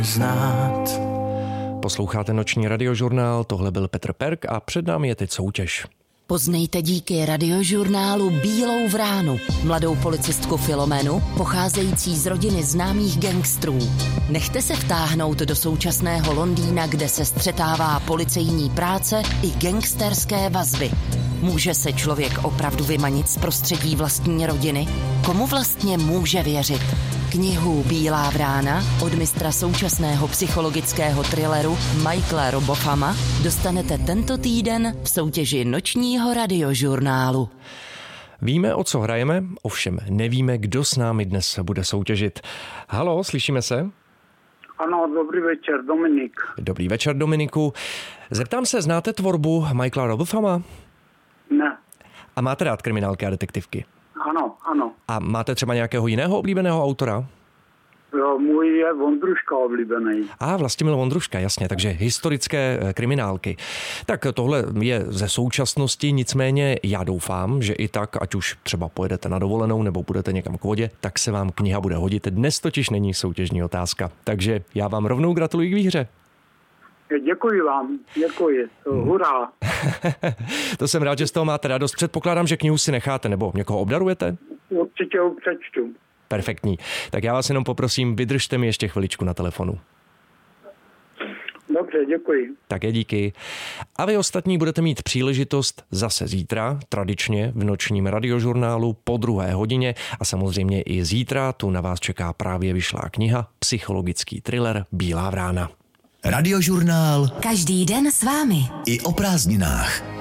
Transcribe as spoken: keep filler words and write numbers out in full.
znát. Posloucháte noční radiožurnál, tohle byl Petr Perk a před námi je teď soutěž. Poznejte díky radiožurnálu Bílou vránu, mladou policistku Filomenu, pocházející z rodiny známých gangstrů. Nechte se vtáhnout do současného Londýna, kde se střetává policejní práce i gangsterské vazby. Může se člověk opravdu vymanit z prostředí vlastní rodiny? Komu vlastně může věřit? Knihu Bílá vrána od mistra současného psychologického thrilleru Michaela Robothama dostanete tento týden v soutěži nočního radiožurnálu. Víme, o co hrajeme, ovšem nevíme, kdo s námi dnes bude soutěžit. Haló, slyšíme se? Ano, dobrý večer, Dominik. Dobrý večer, Dominiku. Zeptám se, znáte tvorbu Michaela Robothama? Ne. A máte rád kriminálky a detektivky? Ano, ano. A máte třeba nějakého jiného oblíbeného autora? Jo, můj je Vondruška oblíbený. A Vlastimil Vondruška, jasně, takže historické kriminálky. Tak tohle je ze současnosti, nicméně já doufám, že i tak, ať už třeba pojedete na dovolenou nebo budete někam k vodě, tak se vám kniha bude hodit. Dnes totiž není soutěžní otázka, takže já vám rovnou gratuluji k výhře. Děkuji vám, děkuji, hurá. To jsem rád, že z toho máte radost. Předpokládám, že knihu si necháte nebo někoho obdarujete? Určitě ho přečtu. Perfektní. Tak já vás jenom poprosím, vydržte mi ještě chviličku na telefonu. Dobře, děkuji. Také díky. A vy ostatní budete mít příležitost zase zítra, tradičně v nočním radiožurnálu po druhé hodině a samozřejmě i zítra tu na vás čeká právě vyšlá kniha, psychologický thriller Bílá vrána. Radiožurnál. Každý den s vámi. I o prázdninách.